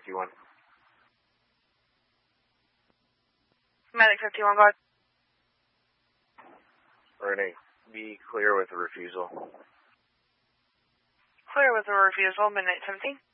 51. Medic 51, go ahead. Renee, be clear with a refusal. Clear with a refusal, midnight 17.